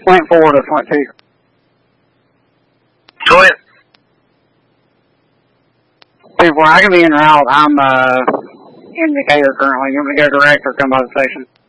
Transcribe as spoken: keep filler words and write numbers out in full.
Flint four to Flint two. Go ahead. Before I can be en route, I'm uh, indicator currently. You want me to go direct or come by the station?